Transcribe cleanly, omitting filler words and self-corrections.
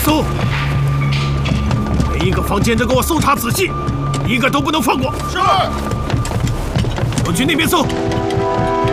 搜，每一个房间都给我搜查仔细，一个都不能放过。 是。 我去那边搜。